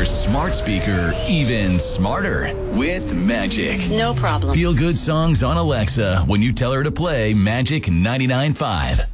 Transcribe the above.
your smart speaker even smarter with Magic. No problem. Feel good songs on Alexa when you tell her to play Magic 99.5.